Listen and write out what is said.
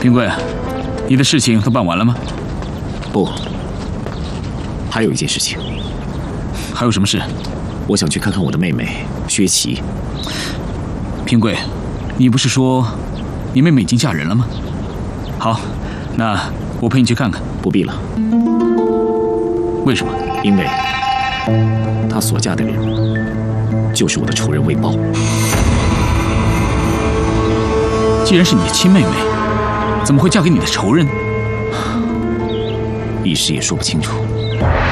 平贵，你的事情都办完了吗？ 不，还有一件事情。 还有什么事？ 我想去看看我的妹妹薛琪。 平贵，你不是说你妹妹已经嫁人了吗？好，那我陪你去看看。 不必了。 为什么？ 因为她所嫁的人就是我的仇人魏豹。 既然是你的亲妹妹，怎么会嫁给你的仇人？ 一时也说不清楚。